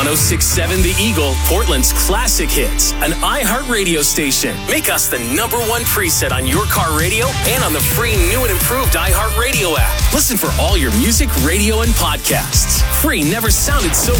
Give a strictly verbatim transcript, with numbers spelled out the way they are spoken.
oh six point seven The Eagle, Portland's classic hits, an iHeartRadio station. Make us the number one preset on your car radio and on the free new and improved iHeartRadio app. Listen for all your music, radio, and podcasts. Free never sounded so